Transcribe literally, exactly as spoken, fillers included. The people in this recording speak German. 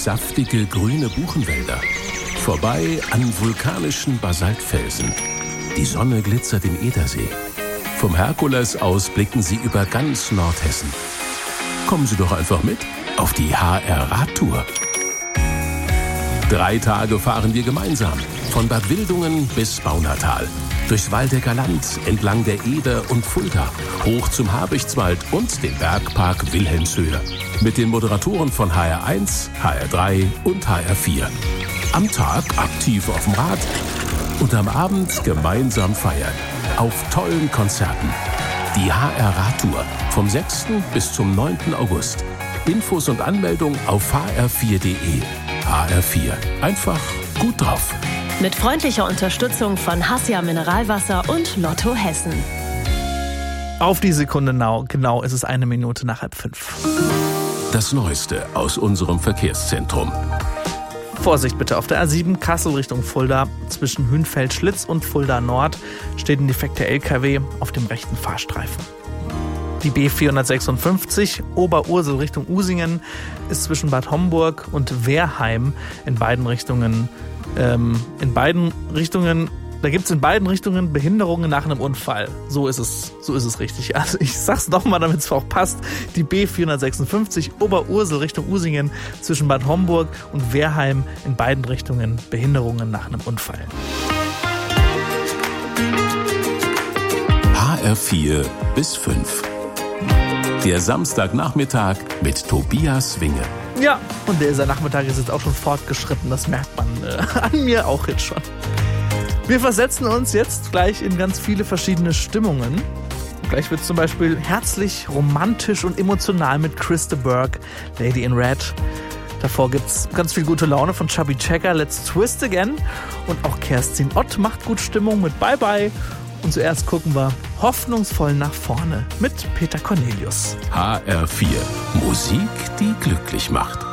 saftige grüne Buchenwälder. Vorbei an vulkanischen Basaltfelsen. Die Sonne glitzert im Edersee. Vom Herkules aus blicken Sie über ganz Nordhessen. Kommen Sie doch einfach mit auf die H R-Radtour. Drei Tage fahren wir gemeinsam. Von Bad Wildungen bis Baunatal. Durchs Waldecker Land, entlang der Eder und Fulda, hoch zum Habichtswald und den Bergpark Wilhelmshöhe. Mit den Moderatoren von H R eins, H R drei und H R vier. Am Tag aktiv auf dem Rad und am Abend gemeinsam feiern. Auf tollen Konzerten. Die H R-Radtour vom sechsten bis zum neunten August. Infos und Anmeldung auf h r vier punkt de. H R vier. Einfach gut drauf. Mit freundlicher Unterstützung von Hassia Mineralwasser und Lotto Hessen. Auf die Sekunde genau, genau ist es eine Minute nach halb fünf. Das Neueste aus unserem Verkehrszentrum. Vorsicht bitte, auf der A sieben Kassel Richtung Fulda. Zwischen Hünfeld-Schlitz und Fulda Nord steht ein defekter L K W auf dem rechten Fahrstreifen. Die B vierhundertsechsundfünfzig Oberursel Richtung Usingen ist zwischen Bad Homburg und Wehrheim in beiden Richtungen, ähm, in beiden Richtungen, da gibt es in beiden Richtungen Behinderungen nach einem Unfall. So ist es, so ist es richtig. Also ich sag's nochmal, damit es auch passt. Die B vierhundertsechsundfünfzig Oberursel Richtung Usingen zwischen Bad Homburg und Wehrheim in beiden Richtungen Behinderungen nach einem Unfall. H R vier bis fünf. Der Samstagnachmittag mit Tobias Winge. Ja, und dieser Nachmittag ist jetzt auch schon fortgeschritten. Das merkt man äh, an mir auch jetzt schon. Wir versetzen uns jetzt gleich in ganz viele verschiedene Stimmungen. Gleich wird es zum Beispiel herzlich, romantisch und emotional mit Chris de Burgh, Lady in Red. Davor gibt es ganz viel gute Laune von Chubby Checker, Let's Twist Again. Und auch Kerstin Ott macht gut Stimmung mit Bye Bye. Und zuerst gucken wir hoffnungsvoll nach vorne mit Peter Cornelius. H R vier. Musik, die glücklich macht.